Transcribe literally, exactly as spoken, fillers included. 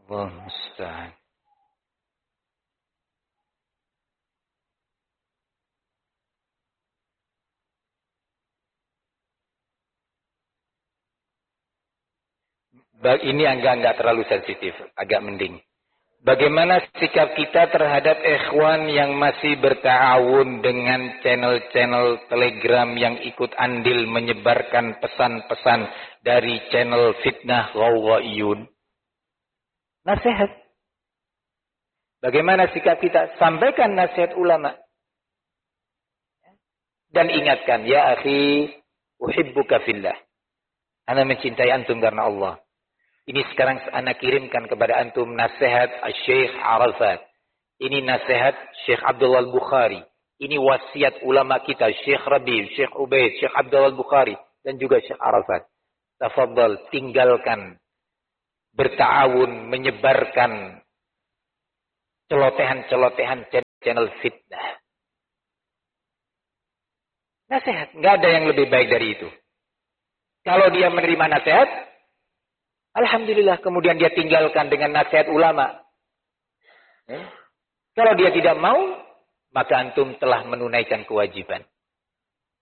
Allah musta'an. Ini agak-agak terlalu sensitif, agak mending. Bagaimana sikap kita terhadap ikhwan yang masih berta'awun dengan channel-channel Telegram yang ikut andil menyebarkan pesan-pesan dari channel fitnah Ghawaiyun? Nasihat. Bagaimana sikap kita? Sampaikan nasihat ulama. Dan ingatkan, ya akhi, uhibbuka fillah. Ana mencintai antum karena Allah. Ini sekarang ana kirimkan kepada antum nasihat Syekh Arafat. Ini nasihat Syekh Abdullah Al-Bukhari. Ini wasiat ulama kita, Syekh Rabi, Syekh Ubaid, Syekh Abdullah Al-Bukhari, dan juga Syekh Arafat. Tafadhal, tinggalkan berta'awun, menyebarkan celotehan-celotehan channel fitnah. Nasihat, nggak ada yang lebih baik dari itu. Kalau dia menerima nasihat, alhamdulillah, kemudian dia tinggalkan dengan nasihat ulama. Ya. Kalau dia tidak mau, maka antum telah menunaikan kewajiban.